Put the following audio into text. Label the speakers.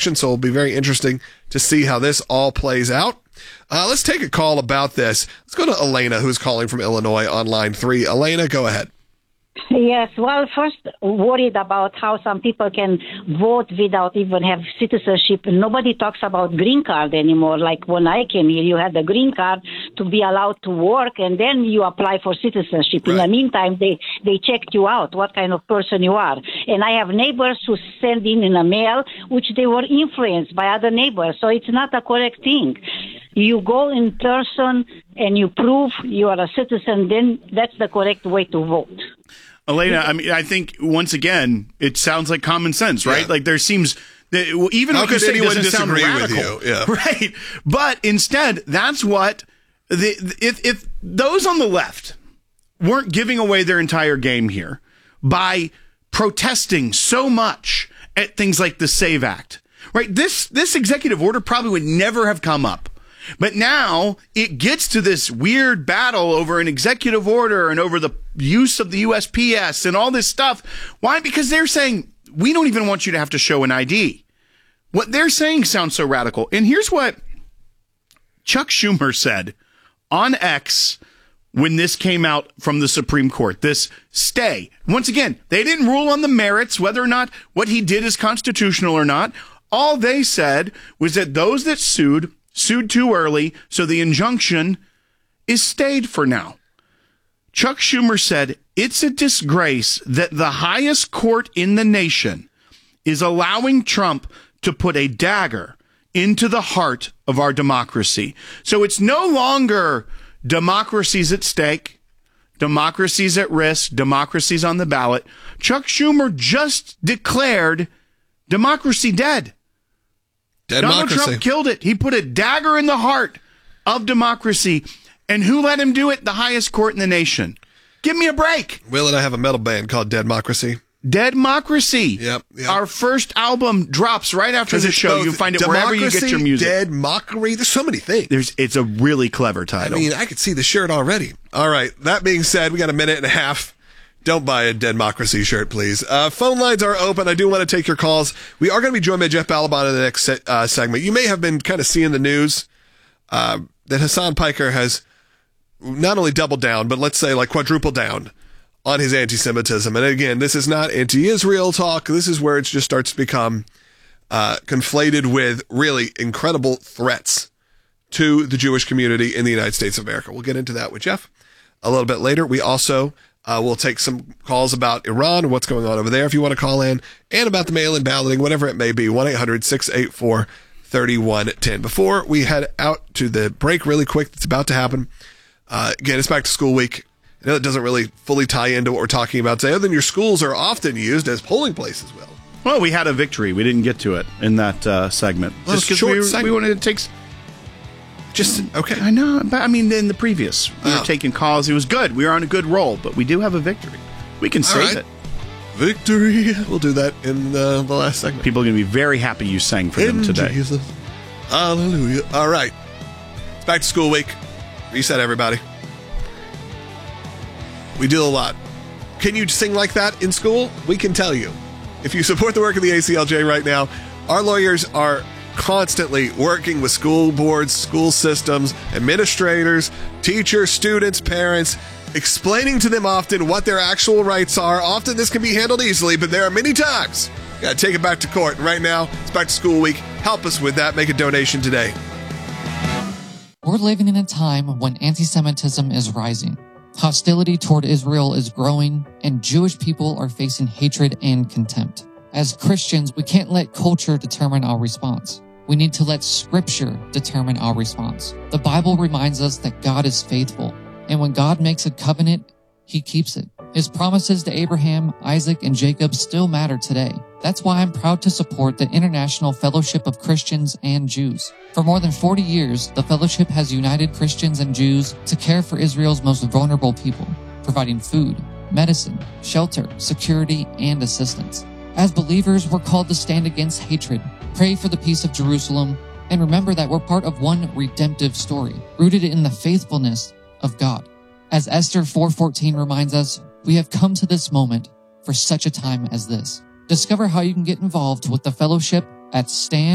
Speaker 1: election, so it'll be very interesting to see how this all plays out. Let's take a call about this. Let's go to Elena, who's calling from Illinois on line 3. Elena, go ahead.
Speaker 2: Yes, well, first worried about how some people can vote without even have citizenship. Nobody talks about green card anymore. Like when I came here, you had the green card to be allowed to work, and then you apply for citizenship. Right. In the meantime, they checked you out, what kind of person you are. And I have neighbors who send in a mail, which they were influenced by other neighbors. So it's not a correct thing. You go in person and you prove you are a citizen, then that's the correct way to vote.
Speaker 3: Elena, I mean, I think once again, it sounds like common sense, right? Yeah. Like there seems that even
Speaker 1: how
Speaker 3: what you say doesn't sound radical,
Speaker 1: with you? Yeah.
Speaker 3: Right? But instead, that's what if those on the left weren't giving away their entire game here by protesting so much at things like the SAVE Act, right? This executive order probably would never have come up. But now it gets to this weird battle over an executive order and over the use of the USPS and all this stuff. Why? Because they're saying, we don't even want you to have to show an ID. What they're saying sounds so radical. And here's what Chuck Schumer said on X when this came out from the Supreme Court, this stay. Once again, they didn't rule on the merits, whether or not what he did is constitutional or not. All they said was that those that sued too early, so the injunction is stayed for now. Chuck Schumer said, it's a disgrace that the highest court in the nation is allowing Trump to put a dagger into the heart of our democracy. So it's no longer democracy's at stake, democracy's at risk, democracy's on the ballot. Chuck Schumer just declared democracy dead. Donald Trump killed it. He put a dagger in the heart of democracy. And who let him do it? The highest court in the nation. Give me a break.
Speaker 1: Will and I have a metal band called Deadmocracy.
Speaker 3: Deadmocracy.
Speaker 1: Yep.
Speaker 3: Our first album drops right after the show. You find it wherever you get your music.
Speaker 1: Dead Mockery. There's so many things.
Speaker 3: It's a really clever title.
Speaker 1: I mean, I could see the shirt already. All right. That being said, we got a minute and a half. Don't buy a Deadmocracy shirt, please. Phone lines are open. I do want to take your calls. We are going to be joined by Jeff Balaban in the next segment. You may have been kind of seeing the news that Hassan Piker has not only doubled down, but let's say like quadrupled down on his anti-Semitism. And again, this is not anti-Israel talk. This is where it just starts to become conflated with really incredible threats to the Jewish community in the United States of America. We'll get into that with Jeff a little bit later. We also we'll take some calls about Iran and what's going on over there if you want to call in, and about the mail-in balloting, whatever it may be. 1-800-684-3110. Before we head out to the break really quick, it's about to happen. Again, it's back to school week. I know it doesn't really fully tie into what we're talking about today, other than your schools are often used as polling places, Will.
Speaker 3: Well, we had a victory. We didn't get to it in that segment.
Speaker 1: Well, just because
Speaker 3: we wanted to take...
Speaker 1: Just, okay.
Speaker 3: I know, but I mean, in the previous, we were taking calls. It was good. We were on a good roll, but we do have a victory. We can save it.
Speaker 1: Victory. We'll do that in the last segment.
Speaker 3: People are going to be very happy you sang for them today.
Speaker 1: Jesus. Hallelujah. All right. It's back to school week. Reset, everybody. We do a lot. Can you sing like that in school? We can tell you. If you support the work of the ACLJ right now, our lawyers are constantly working with school boards, school systems, administrators, teachers, students, parents, explaining to them often what their actual rights are. Often this can be handled easily, but there are many times you got to take it back to court. And right now, it's back to school week. Help us with that. Make a donation today.
Speaker 4: We're living in a time when anti-Semitism is rising. Hostility toward Israel is growing, and Jewish people are facing hatred and contempt. As Christians, we can't let culture determine our response. We need to let Scripture determine our response. The Bible reminds us that God is faithful, and when God makes a covenant, He keeps it. His promises to Abraham, Isaac, and Jacob still matter today. That's why I'm proud to support the International Fellowship of Christians and Jews. For more than 40 years, the fellowship has united Christians and Jews to care for Israel's most vulnerable people, providing food, medicine, shelter, security, and assistance. As believers, we're called to stand against hatred, pray for the peace of Jerusalem, and remember that we're part of one redemptive story, rooted in the faithfulness of God. As Esther 4:14 reminds us, we have come to this moment for such a time as this. Discover how you can get involved with the fellowship at